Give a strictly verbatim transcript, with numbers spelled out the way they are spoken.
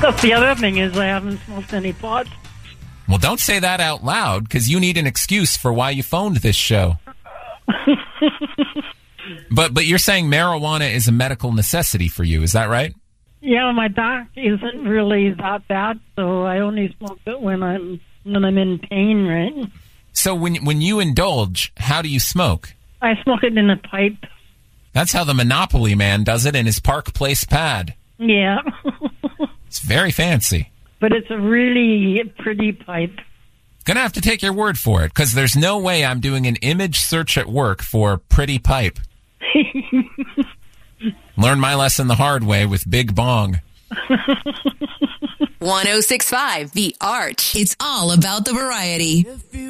That's the other thing is I haven't smoked any pot. Well, don't say that out loud, because you need an excuse for why you phoned this show. but but you're saying marijuana is a medical necessity for you, is that right? Yeah, my back isn't really that bad, so I only smoke it when I'm when I'm in pain, right? So when when you indulge, how do you smoke? I smoke it in a pipe. That's how the Monopoly man does it in his Park Place pad. Yeah. It's very fancy. But it's a really pretty pipe. Gonna have to take your word for it, because there's no way I'm doing an image search at work for pretty pipe. Learn my lesson the hard way with Big Bong. one oh six point five The Arch. It's all about the variety.